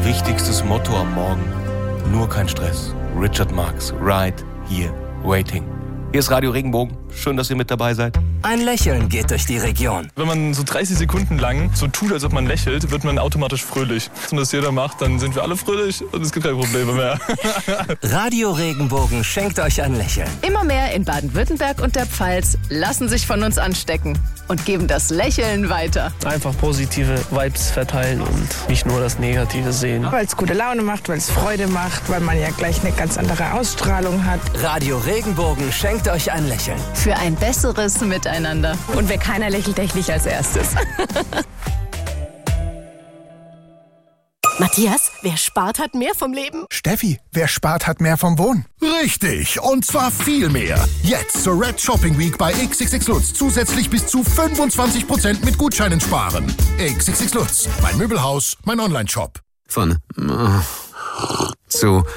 Wichtigstes Motto am Morgen: nur kein Stress. Richard Marx, right here, waiting. Hier ist Radio Regenbogen. Schön, dass ihr mit dabei seid. Ein Lächeln geht durch die Region. Wenn man so 30 Sekunden lang so tut, als ob man lächelt, wird man automatisch fröhlich. Wenn das jeder macht, dann sind wir alle fröhlich und es gibt keine Probleme mehr. Radio Regenbogen schenkt euch ein Lächeln. Immer mehr in Baden-Württemberg und der Pfalz lassen sich von uns anstecken und geben das Lächeln weiter. Einfach positive Vibes verteilen und nicht nur das Negative sehen. Weil es gute Laune macht, weil es Freude macht, weil man ja gleich eine ganz andere Ausstrahlung hat. Radio Regenbogen schenkt euch ein Lächeln. Für ein besseres Miteinander. Und wer keiner lächelt, der nicht als erstes. Matthias, wer spart, hat mehr vom Leben. Steffi, wer spart, hat mehr vom Wohnen. Richtig, und zwar viel mehr. Jetzt zur Red Shopping Week bei XXX Lutz zusätzlich bis zu 25% mit Gutscheinen sparen. XXX Lutz, mein Möbelhaus, mein Online-Shop. Von zu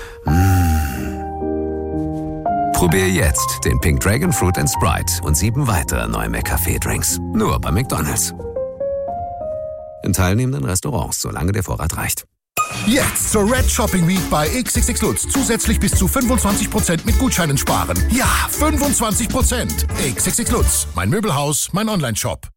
Probier jetzt den Pink Dragon Fruit & Sprite und 7 weitere neue McCafé-Drinks. Nur bei McDonald's. In teilnehmenden Restaurants, solange der Vorrat reicht. Jetzt zur Red Shopping Week bei XXX Lutz zusätzlich bis zu 25% mit Gutscheinen sparen. Ja, 25%. XXX Lutz, mein Möbelhaus, mein Online-Shop.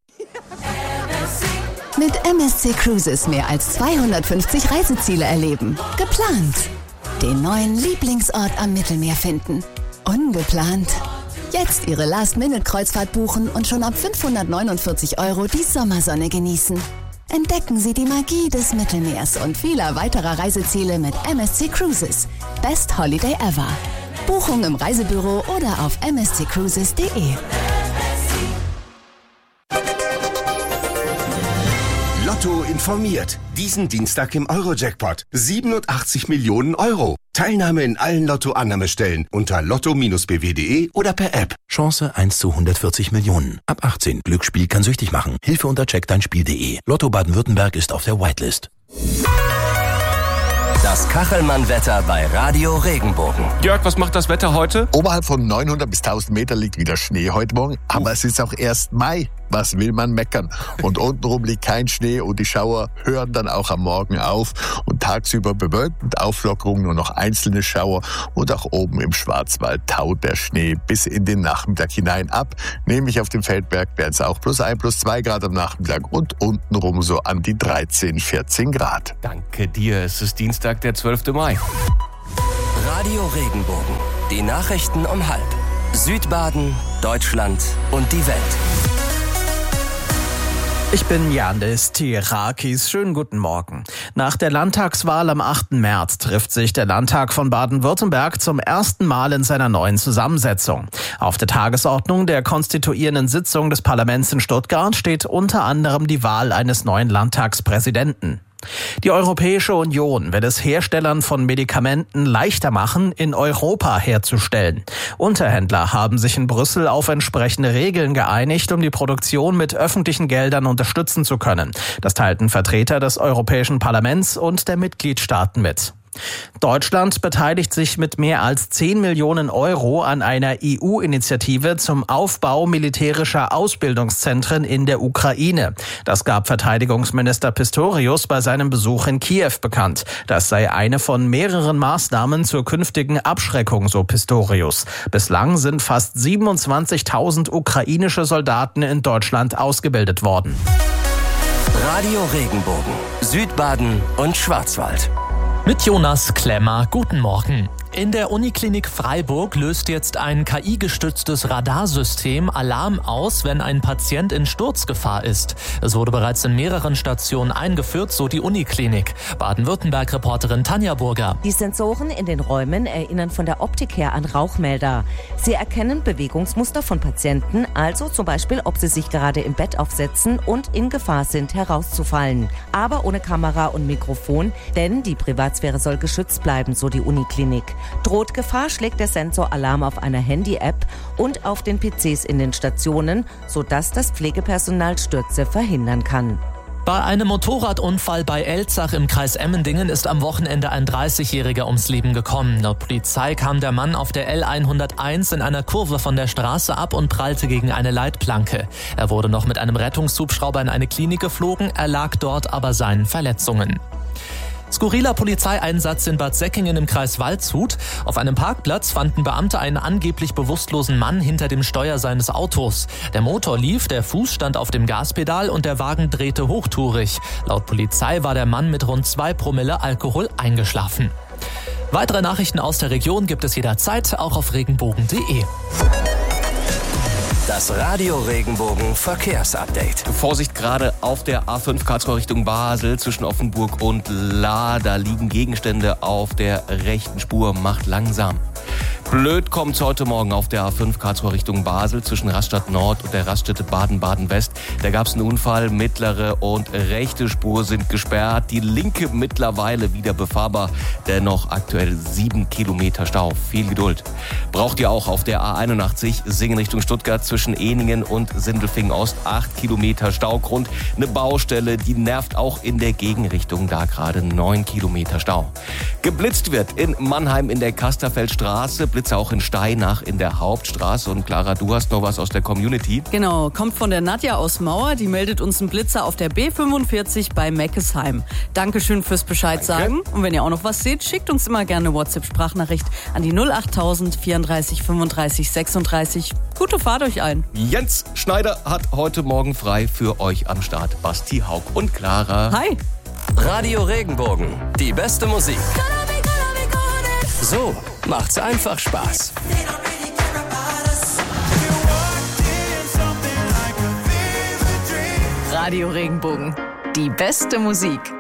Mit MSC Cruises mehr als 250 Reiseziele erleben. Geplant. Den neuen Lieblingsort am Mittelmeer finden. Ungeplant. Jetzt Ihre Last-Minute-Kreuzfahrt buchen und schon ab 549 € die Sommersonne genießen. Entdecken Sie die Magie des Mittelmeers und vieler weiterer Reiseziele mit MSC Cruises. Best Holiday ever. Buchung im Reisebüro oder auf msccruises.de. Lotto informiert. Diesen Dienstag im Euro-Jackpot. 87 Millionen €. Teilnahme in allen Lotto-Annahmestellen unter lotto-bw.de oder per App. Chance 1 zu 140 Millionen. Ab 18. Glücksspiel kann süchtig machen. Hilfe unter checkdeinspiel.de. Lotto Baden-Württemberg ist auf der Whitelist. Das Kachelmann-Wetter bei Radio Regenbogen. Jörg, was macht das Wetter heute? Oberhalb von 900 bis 1000 Meter liegt wieder Schnee heute Morgen. Aber es ist auch erst Mai. Was will man meckern? Und untenrum liegt kein Schnee und die Schauer hören dann auch am Morgen auf. Und tagsüber bewölkt mit Auflockerung nur noch einzelne Schauer. Und auch oben im Schwarzwald taut der Schnee bis in den Nachmittag hinein ab. Nämlich auf dem Feldberg wären es auch +1, +2 Grad am Nachmittag und untenrum so an die 13, 14 Grad. Danke dir, es ist Dienstag, der 12. Mai. Radio Regenbogen. Die Nachrichten um 12:30. Südbaden, Deutschland und die Welt. Ich bin Yandis Tirakis. Schönen guten Morgen. Nach der Landtagswahl am 8. März trifft sich der Landtag von Baden-Württemberg zum ersten Mal in seiner neuen Zusammensetzung. Auf der Tagesordnung der konstituierenden Sitzung des Parlaments in Stuttgart steht unter anderem die Wahl eines neuen Landtagspräsidenten. Die Europäische Union will es Herstellern von Medikamenten leichter machen, in Europa herzustellen. Unterhändler haben sich in Brüssel auf entsprechende Regeln geeinigt, um die Produktion mit öffentlichen Geldern unterstützen zu können. Das teilten Vertreter des Europäischen Parlaments und der Mitgliedstaaten mit. Deutschland beteiligt sich mit mehr als 10 Millionen € an einer EU-Initiative zum Aufbau militärischer Ausbildungszentren in der Ukraine. Das gab Verteidigungsminister Pistorius bei seinem Besuch in Kiew bekannt. Das sei eine von mehreren Maßnahmen zur künftigen Abschreckung, so Pistorius. Bislang sind fast 27.000 ukrainische Soldaten in Deutschland ausgebildet worden. Radio Regenbogen, Südbaden und Schwarzwald. Mit Jonas Klemmer, guten Morgen. In der Uniklinik Freiburg löst jetzt ein KI-gestütztes Radarsystem Alarm aus, wenn ein Patient in Sturzgefahr ist. Es wurde bereits in mehreren Stationen eingeführt, so die Uniklinik. Baden-Württemberg-Reporterin Tanja Burger. Die Sensoren in den Räumen erinnern von der Optik her an Rauchmelder. Sie erkennen Bewegungsmuster von Patienten, also zum Beispiel, ob sie sich gerade im Bett aufsetzen und in Gefahr sind, herauszufallen. Aber ohne Kamera und Mikrofon, denn die Privatsphäre soll geschützt bleiben, so die Uniklinik. Droht Gefahr, schlägt der Sensor Alarm auf einer Handy-App und auf den PCs in den Stationen, sodass das Pflegepersonal Stürze verhindern kann. Bei einem Motorradunfall bei Elzach im Kreis Emmendingen ist am Wochenende ein 30-Jähriger ums Leben gekommen. Laut Polizei kam der Mann auf der L101 in einer Kurve von der Straße ab und prallte gegen eine Leitplanke. Er wurde noch mit einem Rettungshubschrauber in eine Klinik geflogen, erlag dort aber seinen Verletzungen. Skurriler Polizeieinsatz in Bad Säckingen im Kreis Waldshut. Auf einem Parkplatz fanden Beamte einen angeblich bewusstlosen Mann hinter dem Steuer seines Autos. Der Motor lief, der Fuß stand auf dem Gaspedal und der Wagen drehte hochtourig. Laut Polizei war der Mann mit rund 2 Promille Alkohol eingeschlafen. Weitere Nachrichten aus der Region gibt es jederzeit, auch auf regenbogen.de. Das Radio Regenbogen Verkehrsupdate. Vorsicht gerade auf der A5 Karlsruhe Richtung Basel zwischen Offenburg und Lahr. Da liegen Gegenstände auf der rechten Spur. Macht langsam. Blöd kommt's heute Morgen auf der A5 Karlsruhe Richtung Basel zwischen Rastatt Nord und der Raststätte Baden-Baden-West. Da gab's einen Unfall. Mittlere und rechte Spur sind gesperrt. Die linke mittlerweile wieder befahrbar. Dennoch aktuell 7 Kilometer Stau. Viel Geduld. Braucht ihr auch auf der A81 Singen Richtung Stuttgart zwischen Ehningen und Sindelfingen Ost. 8 Kilometer Staugrund. Eine Baustelle, die nervt auch in der Gegenrichtung. Da gerade 9 Kilometer Stau. Geblitzt wird in Mannheim in der Kasterfeldstraße. Blitze auch in Steinach in der Hauptstraße. Und Clara, du hast noch was aus der Community. Genau, kommt von der Nadja aus Mauer. Die meldet uns einen Blitzer auf der B45 bei Meckesheim. Dankeschön fürs Bescheid sagen. Und wenn ihr auch noch was seht, schickt uns immer gerne eine WhatsApp-Sprachnachricht an die 08000 34 35 36. Gute Fahrt euch allen. Jens Schneider hat heute Morgen frei für euch am Start. Basti, Haug und Clara. Hi. Radio Regenbogen, die beste Musik. So macht's einfach Spaß. Radio Regenbogen, die beste Musik.